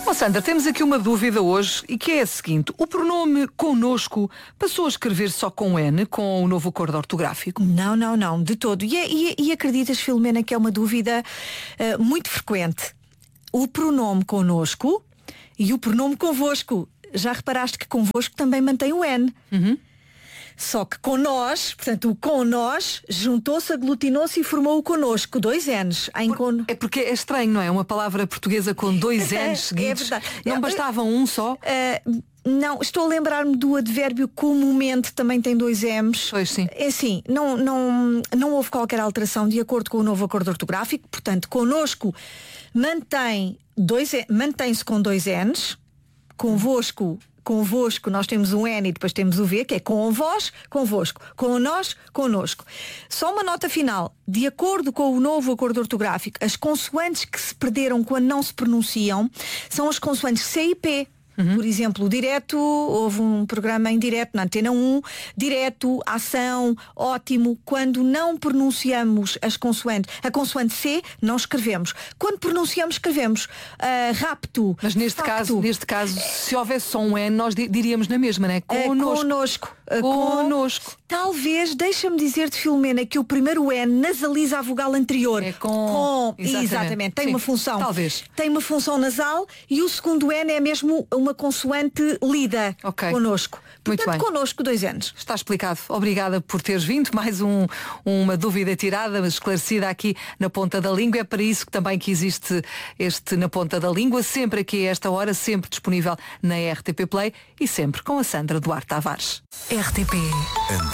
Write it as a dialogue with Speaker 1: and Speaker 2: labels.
Speaker 1: Ó Sandra, temos aqui uma dúvida hoje e que é a seguinte: o pronome connosco passou a escrever só com N, com o novo acordo ortográfico?
Speaker 2: Não, de todo. E acreditas, Filomena, que é uma dúvida muito frequente. O pronome connosco e o pronome convosco. Já reparaste que convosco também mantém o N. Só que com nós, portanto, o com nós juntou-se, aglutinou-se e formou o connosco, 2 N's.
Speaker 1: É porque é estranho, não é? Uma palavra portuguesa com 2 N's seguidos.
Speaker 2: É verdade.
Speaker 1: Não bastava um só?
Speaker 2: Não, estou a lembrar-me do advérbio comumente também tem 2 M's.
Speaker 1: Pois sim.
Speaker 2: É assim, não houve qualquer alteração de acordo com o novo acordo ortográfico, portanto, connosco mantém-se com 2 N's, convosco nós temos um N e depois temos o V, que é com vós, convosco, com nós, connosco. Só uma nota final: de acordo com o novo acordo ortográfico, as consoantes que se perderam quando não se pronunciam são as consoantes C e P. Por exemplo, direto, houve um programa em direto na Antena 1, direto, ação, ótimo. Quando não pronunciamos a consoante C, não escrevemos. Quando pronunciamos, escrevemos rapto.
Speaker 1: Mas neste caso, se houvesse só um N, nós diríamos na mesma, não é?
Speaker 2: Connosco. Talvez, deixa-me dizer-te, Filomena, que o primeiro N nasaliza a vogal anterior.
Speaker 1: É com.
Speaker 2: Exatamente. Tem uma função.
Speaker 1: Talvez.
Speaker 2: Tem uma função nasal e o segundo N é mesmo uma consoante lida. Connosco.
Speaker 1: Muito
Speaker 2: Portanto,
Speaker 1: bem.
Speaker 2: connosco 2 N's.
Speaker 1: Está explicado. Obrigada por teres vindo. Mais uma dúvida tirada, mas esclarecida aqui na Ponta da Língua. É para isso que também que existe este Na Ponta da Língua, sempre aqui a esta hora, sempre disponível na RTP Play e sempre com a Sandra Duarte Tavares.
Speaker 3: RTP.